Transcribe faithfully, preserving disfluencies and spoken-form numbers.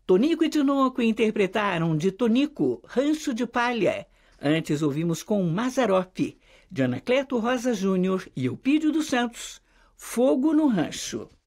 Tonico e Tinoco interpretaram de Tonico, Rancho de Palha. Antes ouvimos com Mazzaropi, de Anacleto Rosa Júnior e Eupídio dos Santos, Fogo no Rancho.